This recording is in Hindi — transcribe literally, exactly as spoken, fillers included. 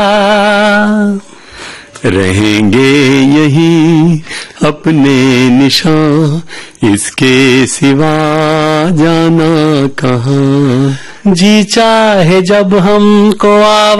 रहेंगे यही अपने निशान, इसके सिवा जाना कहाँ। जी चाहे जब हमको आवाज़